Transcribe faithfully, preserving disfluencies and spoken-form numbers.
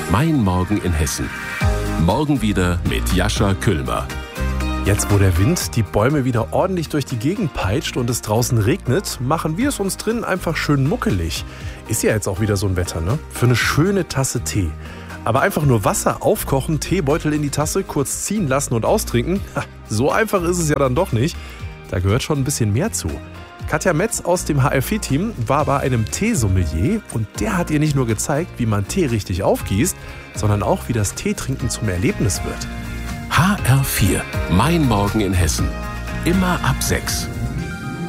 Mein Morgen in Hessen. Morgen wieder mit Jascha Küllmer. Jetzt, wo der Wind die Bäume wieder ordentlich durch die Gegend peitscht und es draußen regnet, machen wir es uns drin einfach schön muckelig. Ist ja jetzt auch wieder so ein Wetter, ne? Für eine schöne Tasse Tee. Aber einfach nur Wasser aufkochen, Teebeutel in die Tasse, kurz ziehen lassen und austrinken, so einfach ist es ja dann doch nicht. Da gehört schon ein bisschen mehr zu. Katja Metz aus dem H R vier-Team war bei einem Teesommelier und der hat ihr nicht nur gezeigt, wie man Tee richtig aufgießt, sondern auch, wie das Teetrinken zum Erlebnis wird. H R vier. Mein Morgen in Hessen. Immer ab sechs.